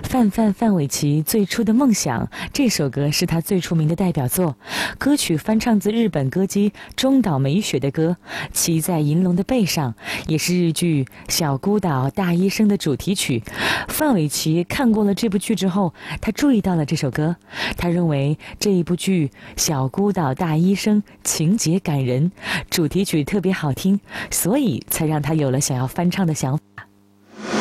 范玮琪最初的梦想，这首歌是他最出名的代表作。歌曲翻唱自日本歌姬中岛美雪的歌《骑在银龙的背上》，也是日剧《小孤岛大医生》的主题曲。范玮琪看过了这部剧之后，他注意到了这首歌，他认为这一部剧《小孤岛大医生》情节感人，主题曲特别好听，所以才让他有了想要翻唱的想法。